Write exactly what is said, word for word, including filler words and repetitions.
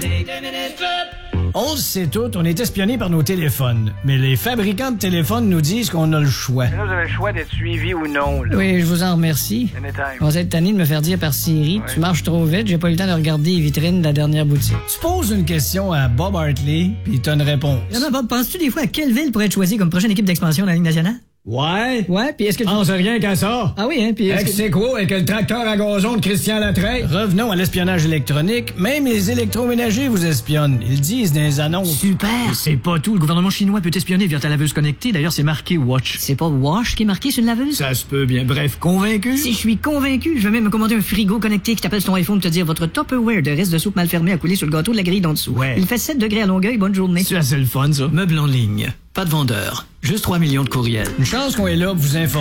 On le sait tout, on est espionné par nos téléphones. Mais les fabricants de téléphones nous disent qu'on a le choix. Là, vous avez le choix d'être suivi ou non. Là. Oui, je vous en remercie. Anytime. Vous êtes tanné de me faire dire par Siri, Ouais. tu marches trop vite, j'ai pas eu le temps de regarder les vitrines de la dernière boutique. Tu poses une question à Bob Hartley, puis t'as une réponse. Vraiment, Bob, penses-tu des fois à quelle ville pourrait être choisie comme prochaine équipe d'expansion de la Ligue nationale? Ouais? Ouais, puis est-ce que tu... Pense rien qu'à ça. Ah oui, hein, puis est-ce que... C'est quoi avec le tracteur à gazon de Christian Latreille? Revenons à l'espionnage électronique. Même les électroménagers vous espionnent. Ils disent dans les annonces. Super! C'est pas tout. Le gouvernement chinois peut espionner via ta laveuse connectée. D'ailleurs, c'est marqué Watch. C'est pas Wash qui est marqué sur une laveuse? Ça se peut bien. Bref, convaincu? Si je suis convaincu, je vais même me commander un frigo connecté qui t'appelle sur ton iPhone pour te dire votre Tupperware de reste de soupe mal fermé a coulé sur le gâteau de la grille d'en dessous. Ouais. Il fait sept degrés à Longueuil, bonne journée. C'est assez le fun, ça. Meubles en ligne. Pas de vendeur. Juste trois millions de courriels. Une chance qu'on est là pour vous informer.